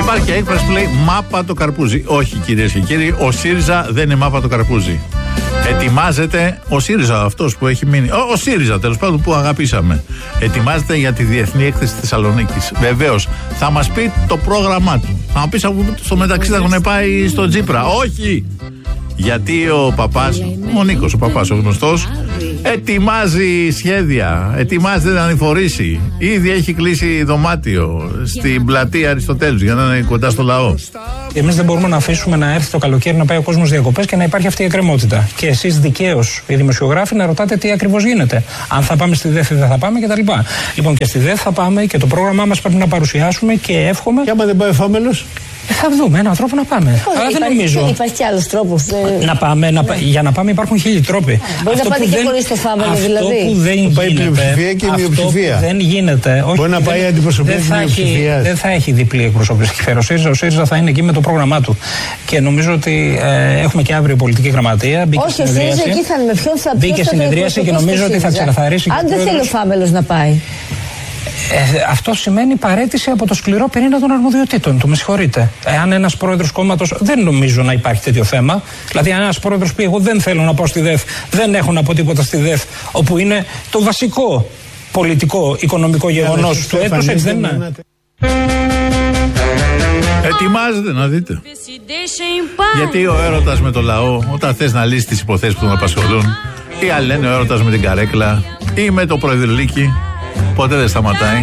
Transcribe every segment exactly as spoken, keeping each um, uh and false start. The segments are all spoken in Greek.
Υπάρχει και έκφραση που λέει μάπα το καρπούζι. Όχι, κυρίες και κύριοι, ο ΣΥΡΙΖΑ δεν είναι μάπα το καρπούζι. Ετοιμάζεται ο ΣΥΡΙΖΑ, αυτός που έχει μείνει. Ο, ο ΣΥΡΙΖΑ, τέλος πάντων, που αγαπήσαμε. Ετοιμάζεται για τη Διεθνή Έκθεση Θεσσαλονίκης. Βεβαίως, θα μας πει το πρόγραμμά του. Θα μου πει στο μεταξύ θα έχουν πάει στο Τσίπρα. Όχι! Γιατί ο παπάς, ο Νίκος ο παπάς, ο γνωστός, ετοιμάζει σχέδια, ετοιμάζεται να ανηφορήσει. Ήδη έχει κλείσει δωμάτιο στην πλατεία Αριστοτέλους για να είναι κοντά στο λαό. Εμείς δεν μπορούμε να αφήσουμε να έρθει το καλοκαίρι να πάει ο κόσμος διακοπές και να υπάρχει αυτή η εκκρεμότητα. Και εσείς δικαίως, οι δημοσιογράφοι, να ρωτάτε τι ακριβώς γίνεται. Αν θα πάμε στη ΔΕΘ ή δεν θα πάμε κτλ. Λοιπόν, και στη ΔΕΘ θα πάμε και το πρόγραμμά μας πρέπει να παρουσιάσουμε και εύχομαι. Και άμα δεν πάει ο Φάμελος. Θα δούμε έναν τρόπο να πάμε. Όχι, αλλά δεν νομίζω. Υπάρχει κι άλλος τρόπος. Ε... Να πάμε, να, για να πάμε υπάρχουν χίλιοι τρόποι. Μπορεί να πάτε και δεν, χωρίς το Φάμελο, δηλαδή. Αυτό που δεν γίνεται. Και αυτό που δεν γίνεται. Όχι, μπορεί να πάει αντιπροσωπεία της μειοψηφίας. Δεν θα έχει διπλή εκπροσώπηση. Ο ΣΥΡΙΖΑ, ο ΣΥΡΙΖΑ θα είναι εκεί με το πρόγραμμά του. Και νομίζω ότι ε, έχουμε και αύριο πολιτική γραμματεία. Μπήκε όχι, ο ΣΥΡΙΖΑ εκεί θα είναι. Με ποιον θα πει. Μπήκε συνεδρίαση και νομίζω ότι θα ξεκαθαρίσει. Αν δεν θέλει ο Φάμελος να πάει. Ε, αυτό σημαίνει παραίτηση από το σκληρό πυρήνα των αρμοδιοτήτων του. Με συγχωρείτε. Εάν ένας πρόεδρος κόμματος, δεν νομίζω να υπάρχει τέτοιο θέμα. Δηλαδή, αν ένας πρόεδρος πει: εγώ δεν θέλω να πάω στη ΔΕΘ, δεν έχω να πω τίποτα στη ΔΕΘ, όπου είναι το βασικό πολιτικό, οικονομικό γεγονός του έτους, έτσι δεν είναι. Ετοιμάζεται να δείτε. Γιατί ο έρωτας με το λαό, όταν θες να λύσεις τις υποθέσεις που τον απασχολούν, ή άλλοι λένε ο έρωτας με την καρέκλα ή με το προεδρυλίκι, ποτέ δεν σταματάει.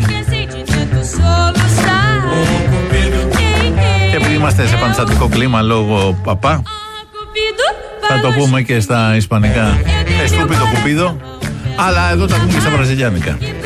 Και επειδή είμαστε σε πανστατικό κλίμα λόγω παπά, θα το πούμε και στα ισπανικά. Εστούπιδο κουπίδο. Αλλά εδώ τα ακούμε και στα βραζιλιάνικα.